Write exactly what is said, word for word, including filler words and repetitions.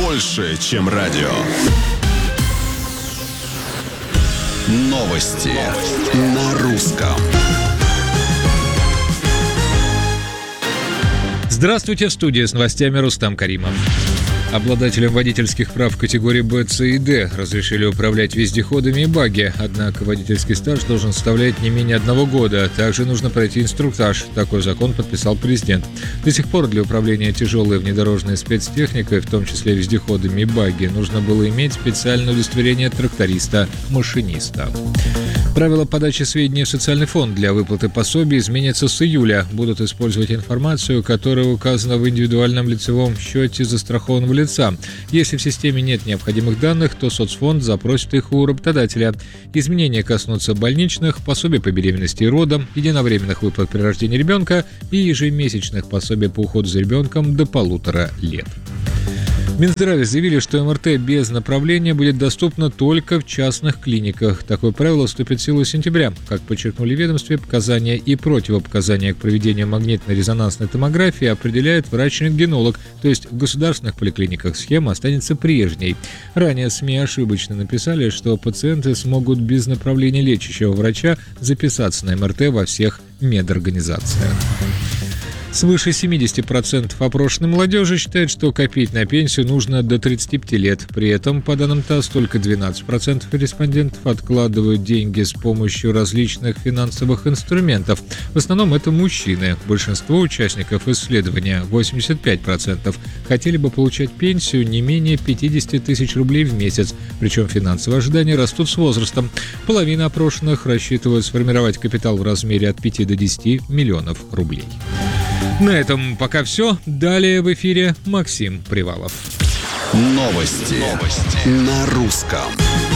больше, чем радио. Новости на русском. Здравствуйте, в студии с новостями Рустам Каримов. Обладателям водительских прав категории Б, С и Д разрешили управлять вездеходами и багги, однако водительский стаж должен составлять не менее одного года. Также нужно пройти инструктаж. Такой закон подписал президент. До сих пор для управления тяжелой внедорожной спецтехникой, в том числе вездеходами и багги, нужно было иметь специальное удостоверение тракториста-машиниста. Правила подачи сведений в социальный фонд для выплаты пособий изменятся с июля. Будут использовать информацию, которая указана в индивидуальном лицевом счете застрахованного лица. Если в системе нет необходимых данных, то соцфонд запросит их у работодателя. Изменения коснутся больничных, пособий по беременности и родам, единовременных выплат при рождении ребенка и ежемесячных пособий по уходу за ребенком до полутора лет. В Минздраве заявили, что эм эр тэ без направления будет доступно только в частных клиниках. Такое правило вступит в силу с сентября. Как подчеркнули в ведомстве, показания и противопоказания к проведению магнитно-резонансной томографии определяет врач-рентгенолог, то есть в государственных поликлиниках схема останется прежней. Ранее СМИ ошибочно написали, что пациенты смогут без направления лечащего врача записаться на эм эр тэ во всех медорганизациях. Свыше семьдесят процентов опрошенной молодежи считает, что копить на пенсию нужно до тридцати пяти лет. При этом, по данным ТАСС, только двенадцать процентов респондентов откладывают деньги с помощью различных финансовых инструментов. В основном это мужчины. Большинство участников исследования, восемьдесят пять процентов, хотели бы получать пенсию не менее пятьдесят тысяч рублей в месяц. Причем финансовые ожидания растут с возрастом. Половина опрошенных рассчитывают сформировать капитал в размере от пяти до десяти миллионов рублей. На этом пока все. Далее в эфире Максим Привалов. Новости, Новости. На русском.